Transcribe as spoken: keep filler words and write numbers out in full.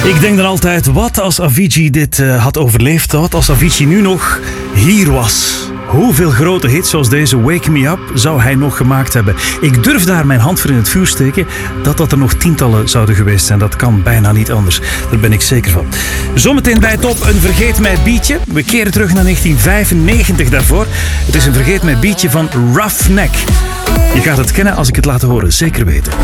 Ik denk dan altijd, wat als Avicii dit uh, had overleefd? Wat als Avicii nu nog hier was? Hoeveel grote hits zoals deze Wake Me Up zou hij nog gemaakt hebben? Ik durf daar mijn hand voor in het vuur steken dat dat er nog tientallen zouden geweest zijn. Dat kan bijna niet anders. Daar ben ik zeker van. Zometeen bij Top een Vergeet Mij beatje. We keren terug naar negentien vijfennegentig daarvoor. Het is een Vergeet Mij beatje van Roughneck. Je gaat het kennen als ik het laat horen, zeker weten.